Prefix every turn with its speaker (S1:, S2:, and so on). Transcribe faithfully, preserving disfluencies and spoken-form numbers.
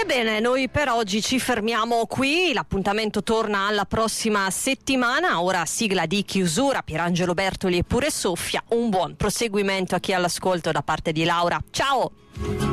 S1: bene, noi per oggi ci fermiamo qui, l'appuntamento torna alla prossima settimana, ora sigla di chiusura, Pierangelo Bertoli e Pure Soffia, un buon proseguimento a chi è all'ascolto da parte di Laura, ciao!